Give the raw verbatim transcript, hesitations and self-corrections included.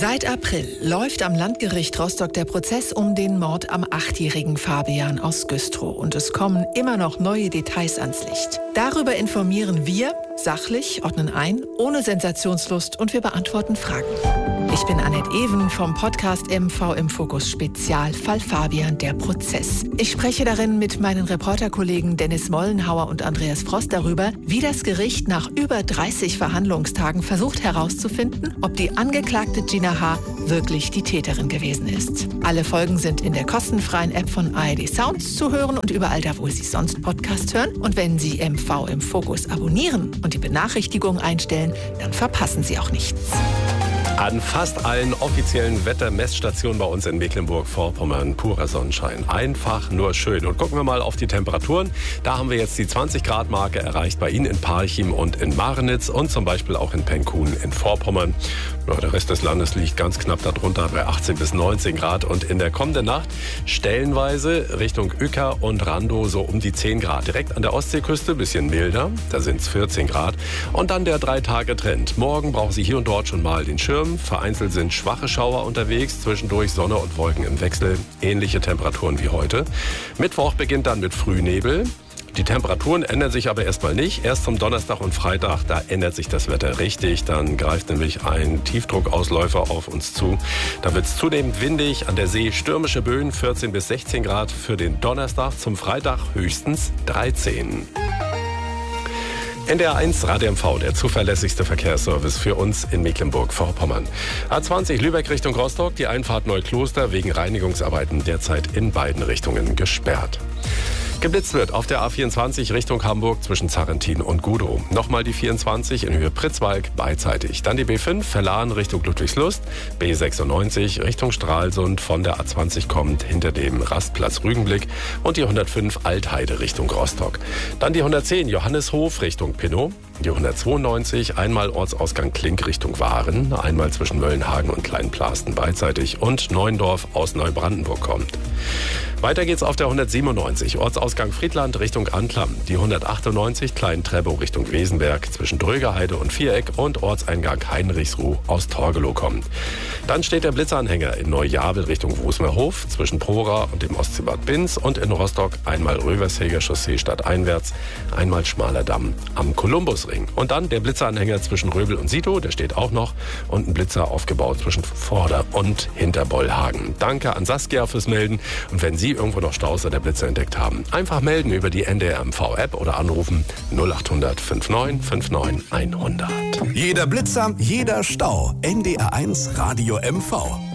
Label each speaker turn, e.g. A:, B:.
A: Seit April läuft am Landgericht Rostock der Prozess um den Mord am achtjährigen Fabian aus Güstrow. Und es kommen immer noch neue Details ans Licht. Darüber informieren wir, sachlich, ordnen ein, ohne Sensationslust und wir beantworten Fragen. Ich bin Annette Even vom Podcast M V im Fokus Spezialfall Fabian, der Prozess. Ich spreche darin mit meinen Reporterkollegen Dennis Mollenhauer und Andreas Frost darüber, wie das Gericht nach über dreißig Verhandlungstagen versucht herauszufinden, ob die Angeklagte Gina H. wirklich die Täterin gewesen ist. Alle Folgen sind in der kostenfreien App von A R D Sounds zu hören und überall da, wo Sie sonst Podcast hören. Und wenn Sie M V im Fokus abonnieren und die Benachrichtigungen einstellen, dann verpassen Sie auch nichts.
B: An fast allen offiziellen Wettermessstationen bei uns in Mecklenburg-Vorpommern purer Sonnenschein. Einfach nur schön. Und gucken wir mal auf die Temperaturen. Da haben wir jetzt die zwanzig Grad Marke erreicht bei Ihnen in Parchim und in Marnitz und zum Beispiel auch in Penkhuhn in Vorpommern. Ja, der Rest des Landes liegt ganz knapp darunter bei achtzehn bis neunzehn Grad. Und in der kommenden Nacht stellenweise Richtung Uecker und Randow so um die zehn Grad. Direkt an der Ostseeküste ein bisschen milder, da sind es vierzehn Grad. Und dann der Drei-Tage-Trend. Morgen brauchen Sie hier und dort schon mal den Schirm. Vereinzelt sind schwache Schauer unterwegs, zwischendurch Sonne und Wolken im Wechsel, ähnliche Temperaturen wie heute. Mittwoch beginnt dann mit Frühnebel. Die Temperaturen ändern sich aber erstmal nicht. Erst zum Donnerstag und Freitag, da ändert sich das Wetter richtig. Dann greift nämlich ein Tiefdruckausläufer auf uns zu. Da wird es zunehmend windig, an der See stürmische Böen, vierzehn bis sechzehn Grad für den Donnerstag. Zum Freitag höchstens dreizehn. N D R eins Radio M V, der zuverlässigste Verkehrsservice für uns in Mecklenburg-Vorpommern. A zwanzig Lübeck Richtung Rostock, die Einfahrt Neukloster wegen Reinigungsarbeiten derzeit in beiden Richtungen gesperrt. Geblitzt wird auf der A vierundzwanzig Richtung Hamburg zwischen Zarrentin und Gudow. Nochmal die vierundzwanzig in Höhe Pritzwalk beidseitig. Dann die B fünf Verlahen Richtung Ludwigslust, B sechsundneunzig Richtung Stralsund von der A zwanzig kommt hinter dem Rastplatz Rügenblick und die hundertfünf Altheide Richtung Rostock. Dann die hundertzehn Johanneshof Richtung Pinnow, die hundertzweiundneunzig einmal Ortsausgang Klink Richtung Waren, einmal zwischen Möllenhagen und Kleinplasten beidseitig und Neuendorf aus Neubrandenburg kommt. Weiter geht's auf der hundertsiebenundneunzig Ortsausgang Friedland Richtung Anklam, die hundertachtundneunzig Klein-Treppow Richtung Wesenberg zwischen Drögerheide und Viereck und Ortseingang Heinrichsruh aus Torgelow kommt. Dann steht der Blitzanhänger in Neujabel Richtung Wusmerhof zwischen Prora und dem Ostseebad Binz und in Rostock einmal Röversheger Chaussee stadteinwärts, einmal Schmaler Damm am Kolumbusring. Und dann der Blitzanhänger zwischen Röbel und Sito, der steht auch noch, und ein Blitzer aufgebaut zwischen Vorder- und Hinterbollhagen. Danke an Saskia fürs Melden und wenn Sie irgendwo noch Staus oder Blitzer entdeckt haben, einfach melden über die N D R M V-App oder anrufen null acht hundert neunundfünfzig neunundfünfzig hundert.
C: Jeder Blitzer, jeder Stau. N D R eins Radio M V.